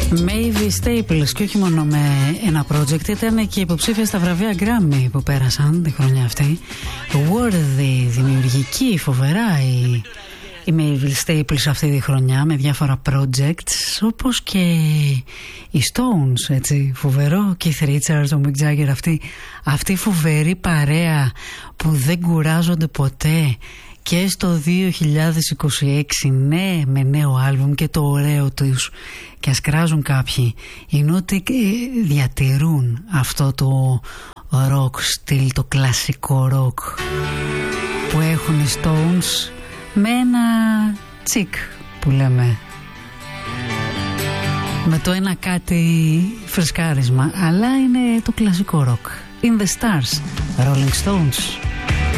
Mavis Staples, και όχι μόνο με ένα project, ήταν και υποψήφια στα βραβεία Grammy που πέρασαν τη χρονιά αυτή. Worthy, δημιουργική, φοβερά η Mavis Staples αυτή τη χρονιά με διάφορα projects, όπως και οι Stones, έτσι, φοβερό, Keith Richards, ο Mick Jagger, αυτή φοβερή παρέα που δεν κουράζονται ποτέ. Και στο 2026, ναι, με νέο άλμπουμ, και το ωραίο τους, και ας κράζουν κάποιοι, είναι ότι διατηρούν αυτό το rock στυλ, το κλασικό rock που έχουν οι Stones, με ένα τσικ που λέμε, με το ένα κάτι φρεσκάρισμα, αλλά είναι το κλασικό rock. In the Stars, Rolling Stones.